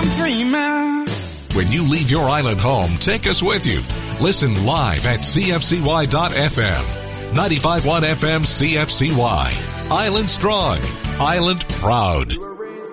I'm dreaming. When you leave your island home, take us with you. Listen live at cfcy.fm. 95.1 FM CFCY. Island strong. Island proud.